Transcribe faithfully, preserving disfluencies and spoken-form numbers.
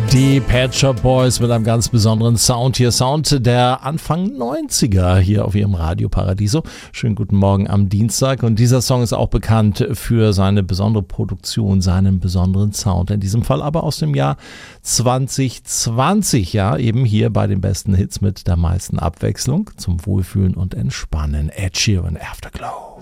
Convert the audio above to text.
Die Pet Shop Boys mit einem ganz besonderen Sound hier. Sound der Anfang neunziger hier auf ihrem Radio Paradiso. Schönen guten Morgen am Dienstag. Und dieser Song ist auch bekannt für seine besondere Produktion, seinen besonderen Sound. In diesem Fall aber aus dem Jahr zwanzig zwanzig. Ja, eben hier bei den besten Hits mit der meisten Abwechslung zum Wohlfühlen und Entspannen. Ed Sheeran, Afterglow.